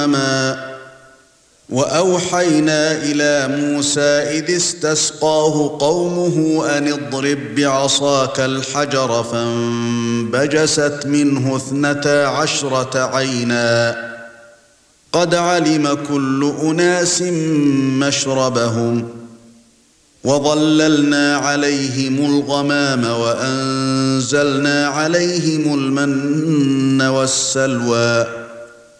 وأوحينا إلى موسى إذ استسقاه قومه أن اضرب بعصاك الحجر فانبجست منه 12 عينا قد علم كل أناس مشربهم وظللنا عليهم الغمام وأنزلنا عليهم المن والسلوى